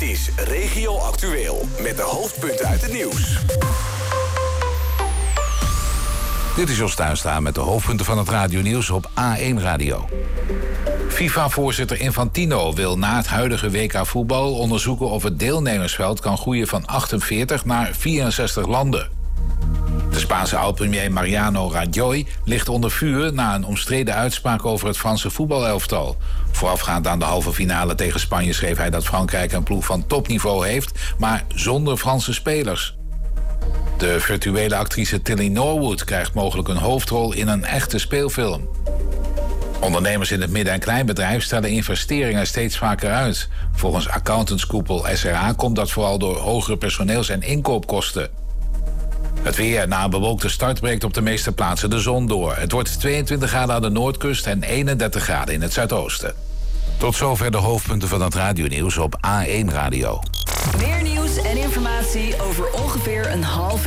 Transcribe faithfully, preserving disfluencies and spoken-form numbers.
is Regio Actueel met de hoofdpunten uit het nieuws. Dit is Jos Tuinstra met de hoofdpunten van het radionieuws op A één Radio. FIFA-voorzitter Infantino wil na het huidige W K voetbal onderzoeken of het deelnemersveld kan groeien van achtenveertig naar vierenzestig landen. De Spaanse oud-premier Mariano Rajoy ligt onder vuur na een omstreden uitspraak over het Franse voetbalelftal. Voorafgaand aan de halve finale tegen Spanje schreef hij dat Frankrijk een ploeg van topniveau heeft, maar zonder Franse spelers. De virtuele actrice Tilly Norwood krijgt mogelijk een hoofdrol in een echte speelfilm. Ondernemers in het midden- en kleinbedrijf stellen investeringen steeds vaker uit. Volgens accountantskoepel S R A komt dat vooral door hogere personeels- en inkoopkosten. Het weer. Na een bewolkte start breekt op de meeste plaatsen de zon door. Het wordt tweeëntwintig graden aan de noordkust en eenendertig graden in het zuidoosten. Tot zover de hoofdpunten van het radionieuws op A één Radio. Meer nieuws en informatie over ongeveer een half